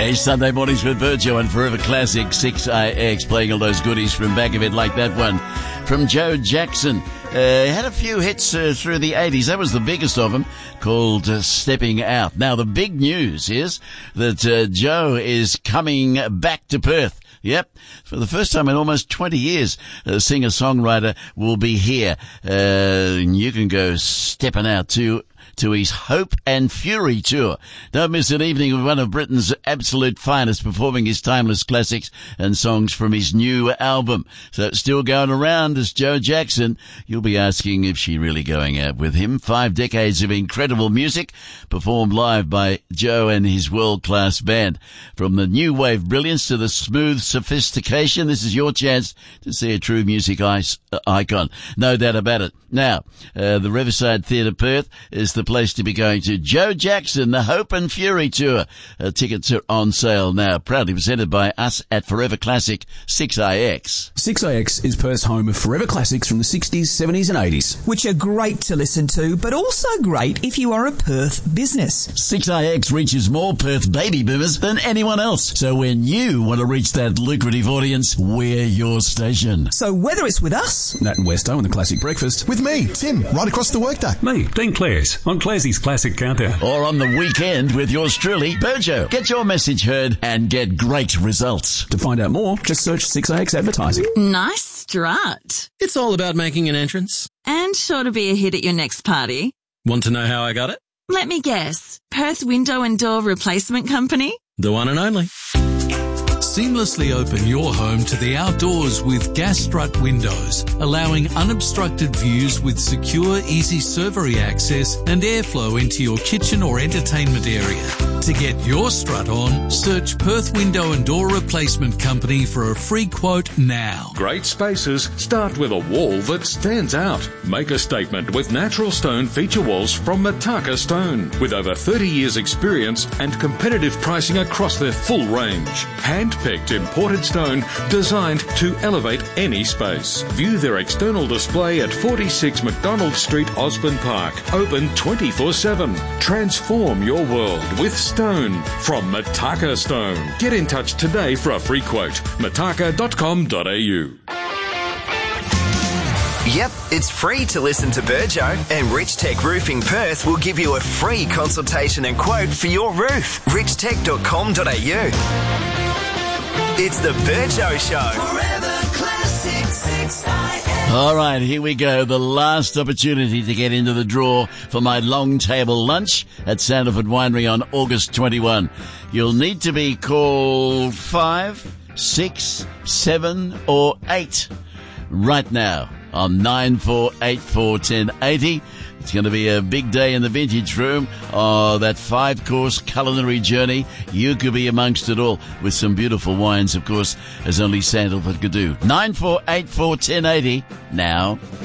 Hey, Sunday mornings with Virgil and Forever Classic 6IX, playing all those goodies from back of it, like that one from Joe Jackson. Had a few hits through the 80s. That was the biggest of them, called Stepping Out. Now, the big news is that Joe is coming back to Perth. Yep, for the first time in almost 20 years, a singer-songwriter will be here. You can go stepping out to his Hope and Fury tour. Don't miss an evening with one of Britain's absolute finest, performing his timeless classics and songs from his new album. So it's still going around as Joe Jackson. You'll be asking if she really going out with him. 5 decades of incredible music performed live by Joe and his world-class band. From the new wave brilliance to the smooth sophistication, this is your chance to see a true music icon. No doubt about it. Now, the Riverside Theatre Perth is the place to be going to. Joe Jackson, the Hope and Fury tour. Tickets are on sale now. Proudly presented by us at Forever Classic 6IX. 6IX is Perth's home of forever classics from the 60s, 70s and 80s. Which are great to listen to, but also great if you are a Perth business. 6IX reaches more Perth baby boomers than anyone else. So when you want to reach that lucrative audience, we're your station. So whether it's with us, Nat and Westo and the Classic Breakfast. With me, Tim, right across the workday. Me, Dean Clares, on Clarsey's Classic Countdown. Or on the weekend with yours truly, Bojo. Get your message heard and get great results. To find out more, just search 6IX Advertising. Nice strut. It's all about making an entrance. And sure to be a hit at your next party. Want to know how I got it? Let me guess. Perth Window and Door Replacement Company? The one and only. Seamlessly open your home to the outdoors with Gas Strut Windows, allowing unobstructed views with secure, easy servery access and airflow into your kitchen or entertainment area. To get your strut on, search Perth Window and Door Replacement Company for a free quote now. Great spaces start with a wall that stands out. Make a statement with natural stone feature walls from Mataka Stone. With over 30 years experience and competitive pricing across their full range. Hand-picked imported stone designed to elevate any space. View their external display at 46 McDonald Street, Osborne Park. Open 24/7. Transform your world with stone from Mataka Stone. Get in touch today for a free quote. mataka.com.au. Yep, it's free to listen to Burjo, and Rich Tech Roofing Perth will give you a free consultation and quote for your roof. richtech.com.au. It's the Burjo Show. Forever Classic 6IX. All right, here we go. The last opportunity to get into the draw for my long table lunch at Sandalford Winery on August 21. You'll need to be called 5, 6, 7 or 8 right now on 94841080. It's going to be a big day in the vintage room. Oh, that 5-course culinary journey. You could be amongst it all with some beautiful wines, of course, as only Sandalford could do. 94841080 now.